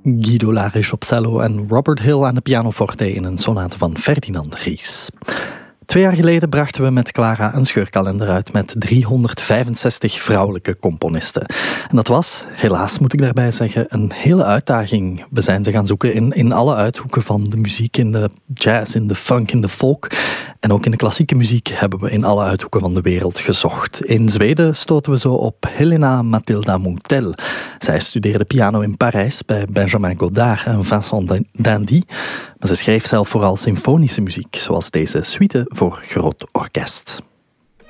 Guido Larisch op cello en Robert Hill aan de pianoforte in een sonate van Ferdinand Ries. 2 jaar geleden brachten we met Clara een scheurkalender uit met 365 vrouwelijke componisten. En dat was, helaas moet ik daarbij zeggen, een hele uitdaging. We zijn te gaan zoeken in alle uithoeken van de muziek, in de jazz, in de funk, in de folk. En ook in de klassieke muziek hebben we in alle uithoeken van de wereld gezocht. In Zweden stoten we zo op Helena Matilda Munktel. Zij studeerde piano in Parijs bij Benjamin Godard en Vincent d'Indy. Maar ze schreef zelf vooral symfonische muziek, zoals deze suite voor groot orkest.